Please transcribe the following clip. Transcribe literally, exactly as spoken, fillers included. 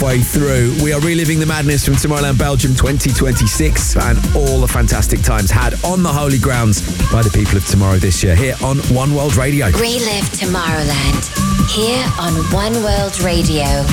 halfway through. We are reliving the madness from Tomorrowland Belgium twenty twenty-six and all the fantastic times had on the holy grounds by the people of Tomorrow this year here on One World Radio. Relive Tomorrowland here on One World Radio.